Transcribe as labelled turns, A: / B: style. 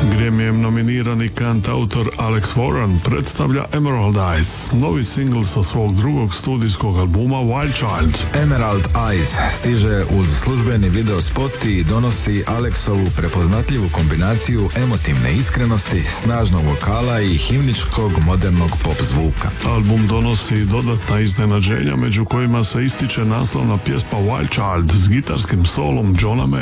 A: Grammy-em nominirani kantautor Alex Warren predstavlja Emerald Eyes, novi singl sa svog drugog studijskog albuma Wild Child.
B: Emerald Eyes stiže uz službeni video spot i donosi Alexovu prepoznatljivu kombinaciju emotivne iskrenosti, snažnog vokala i himničkog modernog pop zvuka.
A: Album donosi dodatna iznenađenja, među kojima se ističe naslovna pjesma Wild Child s gitarskim solom Johna May.